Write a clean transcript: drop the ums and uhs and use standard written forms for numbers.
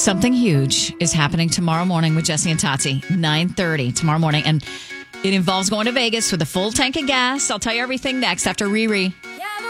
Something huge is happening tomorrow morning with Jesse and Tati, 9:30 tomorrow morning. And it involves going to Vegas with a full tank of gas. I'll tell you everything next after Riri.